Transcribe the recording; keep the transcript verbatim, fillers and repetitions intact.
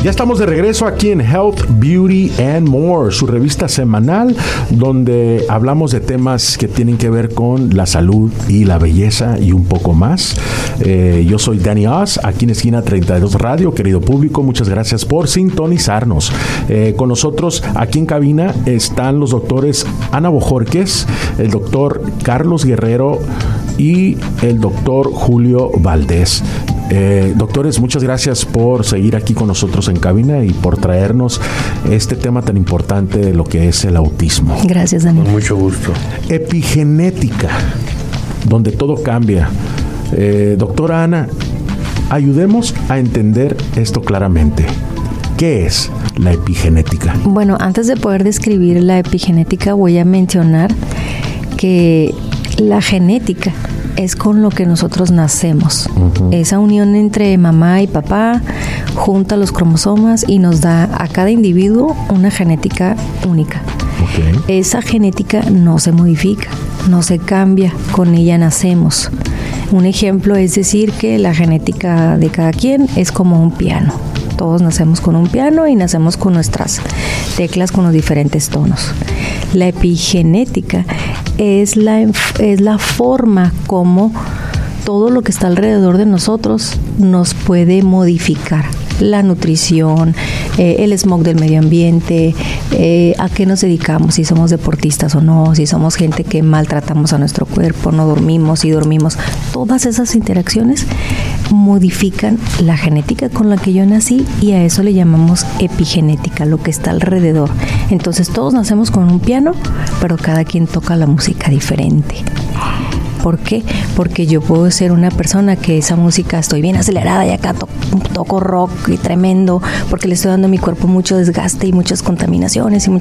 Ya estamos de regreso aquí en Health, Beauty and More, su revista semanal donde hablamos de temas que tienen que ver con la salud y la belleza y un poco más. Eh, yo soy Danny Oz, aquí en Esquina treinta y dos Radio. Querido público, muchas gracias por sintonizarnos. Eh, con nosotros aquí en cabina están los doctores Ana Bojorquez, el doctor Carlos Guerrero y el doctor Julio Valdés. Eh, doctores, muchas gracias por seguir aquí con nosotros en cabina y por traernos este tema tan importante de lo que es el autismo. Gracias, Daniel. Con mucho gusto. Epigenética, donde todo cambia. Eh, doctora Ana, ayudemos a entender esto claramente. ¿Qué es la epigenética? Bueno, antes de poder describir la epigenética, voy a mencionar que la genética es con lo que nosotros nacemos. Uh-huh. Esa unión entre mamá y papá junta los cromosomas y nos da a cada individuo una genética única. Okay. Esa genética no se modifica, no se cambia, con ella nacemos. Un ejemplo es decir que la genética de cada quien es como un piano. Todos nacemos con un piano y nacemos con nuestras teclas con los diferentes tonos. La epigenética es la, es la forma como todo lo que está alrededor de nosotros nos puede modificar. La nutrición, eh, el smog del medio ambiente, eh, a qué nos dedicamos, si somos deportistas o no, si somos gente que maltratamos a nuestro cuerpo, no dormimos, si dormimos. Todas esas interacciones modifican la genética con la que yo nací y a eso le llamamos epigenética, lo que está alrededor. Entonces todos nacemos con un piano, pero cada quien toca la música diferente. ¿Por qué? Porque yo puedo ser una persona que esa música estoy bien acelerada y acá to- toco rock y tremendo porque le estoy dando a mi cuerpo mucho desgaste y muchas contaminaciones y muchas